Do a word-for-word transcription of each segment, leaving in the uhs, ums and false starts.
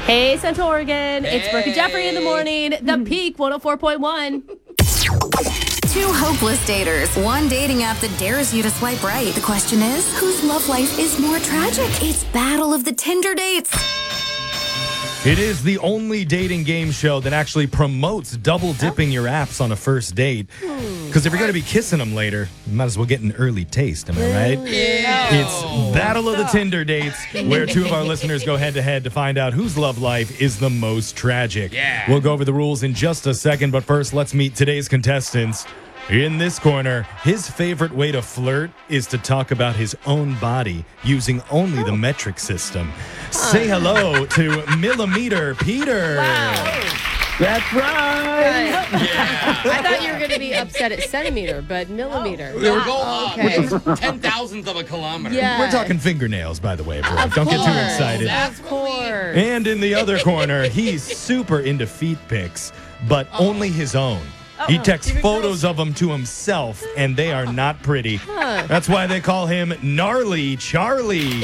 Hey, Central Oregon. Hey. It's Brooke and Jeffrey in the morning. The Peak one oh four point one. Two hopeless daters. One dating app that dares you to swipe right. The question is, whose love life is more tragic? It's Battle of the Tinder Dates. It is the only dating game show that actually promotes double dipping your apps on a first date. Because if you're going to be kissing them later, you might as well get an early taste. Am I right? Yeah. It's Battle of the Tinder Dates, where two of our listeners go head to head to find out whose love life is the most tragic. Yeah. We'll go over the rules in just a second, but first, let's meet today's contestants. In this corner, his favorite way to flirt is to talk about his own body using only the metric system. Say hello to Millimeter Peter. That's right. Yeah. I thought you were going to be upset at centimeter, but millimeter. They were going up. Okay. Which is ten thousandth of a kilometer. Yeah. We're talking fingernails, by the way, bro. Of Don't get too course. excited. Of course. And in the other corner, he's super into feet pics, but only his own. He texts photos of them to himself, and they are not pretty. That's why they call him Gnarly Charlie.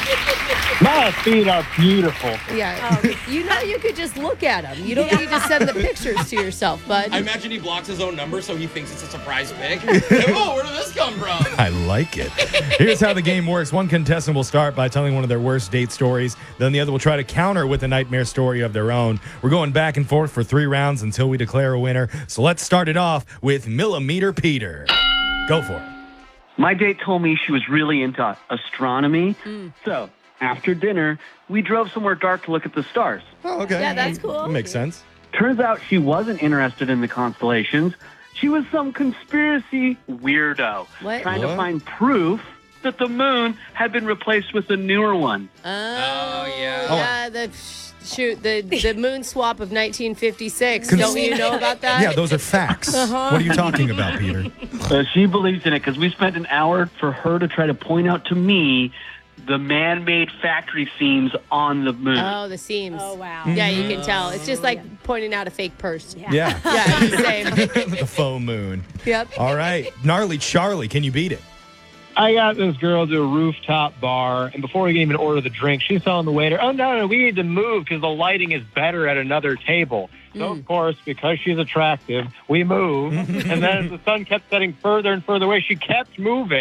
My feet are beautiful. Yeah. You know you could just look at them. You don't need to send the pictures to yourself, bud. I imagine he blocks his own number so he thinks it's a surprise pic. Oh, where did this come from? I like it. Here's how the game works. One contestant will start by telling one of their worst date stories. Then the other will try to counter with a nightmare story of their own. We're going back and forth for three rounds until we declare a winner. So let's start it off with Millimeter Peter. Go for it. My date told me she was really into astronomy. So, after dinner, we drove somewhere dark to look at the stars. Oh, okay. Yeah, that's cool. That makes sense. Turns out she wasn't interested in the constellations. She was some conspiracy weirdo. What? Trying What? to find proof that the moon had been replaced with a newer one. Oh, yeah. Yeah, the shoot, the the moon swap of nineteen fifty-six. Cons- Don't you know about that? Yeah, those are facts. Uh-huh. What are you talking about, Peter? Uh, she believes in it because we spent an hour for her to try to point out to me the man-made factory seams on the moon. Oh, the seams. Oh, wow. Yeah, you can tell. It's just like pointing out a fake purse. Yeah, Yeah. it's the same. The faux moon. Yep. All right. Gnarly Charlie, can you beat it? I got this girl to a rooftop bar, and before we can even order the drink, she's telling the waiter, oh, no, no, we need to move because the lighting is better at another table. So, of course, because she's attractive, we move. And then as the sun kept setting further and further away, she kept moving.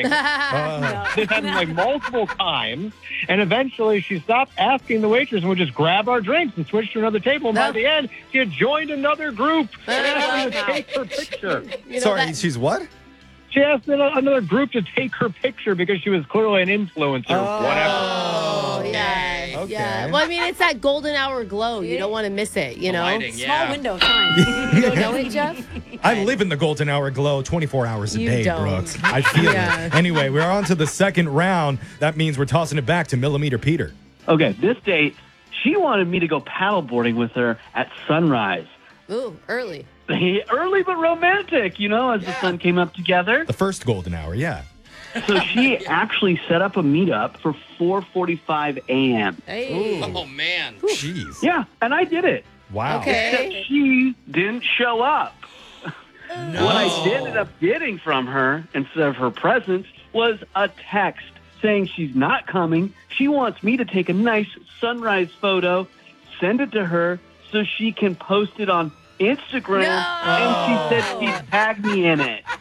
Uh, This happened like multiple times. And eventually she stopped asking the waitress and would just grab our drinks and switch to another table. And by No. the end, she had joined another group and Oh, asked me to wow. take her picture. You know, Sorry, that- she's what? She asked another group to take her picture because she was clearly an influencer, whatever. Oh, yeah. Okay. Yeah. Well, I mean, it's that golden hour glow. You don't want to miss it, you The know? lighting, Small yeah. window of time. You don't know it, Jeff? I live in the golden hour glow twenty-four hours a You day, don't. Brooks. I feel Yeah. it. Anyway, we're on to the second round. That means we're tossing it back to Millimeter Peter. Okay, this date, she wanted me to go paddleboarding with her at sunrise. Ooh, early. Early but romantic, you know, as the sun came up together. The first golden hour, yeah. So she actually set up a meetup for four forty-five a.m. Hey. Oh, man. Jeez. Yeah, and I did it. Wow. Okay. Except she didn't show up. What I ended up getting from her, instead of her presence, was a text saying she's not coming. She wants me to take a nice sunrise photo, send it to her so she can post it on Instagram, No. and she said she'd tag me in it.